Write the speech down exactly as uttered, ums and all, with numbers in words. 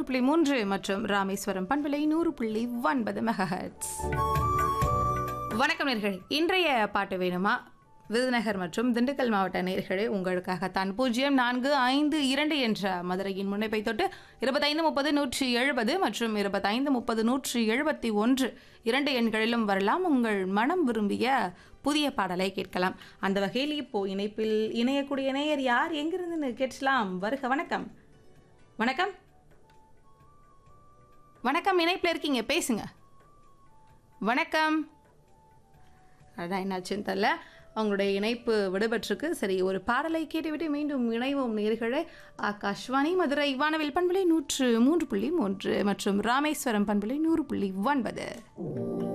புள்ளி மூன்று மற்றும் ராமேஸ்வரம் பண்பலை நூறு புள்ளி ஒன்பது மெகாஹெர்ட்ஸ். வணக்கம் நேயர்களே, இன்றைய பாட்டு வேணுமா விருதுநகர் மற்றும் திண்டுக்கல் மாவட்ட நேயர்களே உங்களுக்காகத்தான். பூஜ்ஜியம் நான்கு ஐந்து இரண்டு என்ற மதுரையின் முன்னைப்பை தொட்டு இருபத்தைந்து முப்பது நூற்றி எழுபது மற்றும் இருபத்தைந்து முப்பது நூற்றி எழுபத்தி ஒன்று இரண்டு எண்களிலும் வரலாம். உங்கள் மனம் விரும்பிய புதிய பாடலை கேட்கலாம். அந்த வகையில் இப்போ இணைப்பில் இணையக்கூடிய நேயர் யார் எங்கிருந்து கேட்கலாம்? வருக. வணக்கம். வணக்கம் வணக்கம் இணைப்பில் இருக்கீங்க, பேசுங்க. வணக்கம். அதான் என்னாச்சுன்னு தெரியல, அவங்களுடைய இணைப்பு விடுபட்டிருக்கு. சரி, ஒரு பாடலை கேட்டுவிட்டு மீண்டும் இணைவோம் நேயர்களே. ஆகாஷ்வாணி மதுரை வானவில் பண்பலை நூற்று மூன்று புள்ளி மூன்று மற்றும் ராமேஸ்வரம் பண்பலை நூறு புள்ளி ஒன்பது.